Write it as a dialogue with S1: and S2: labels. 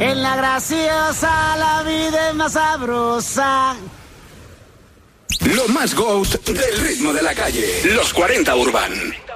S1: En la graciosa la vida es más sabrosa.
S2: Lo más ghost del ritmo de la calle. Los 40 Urban.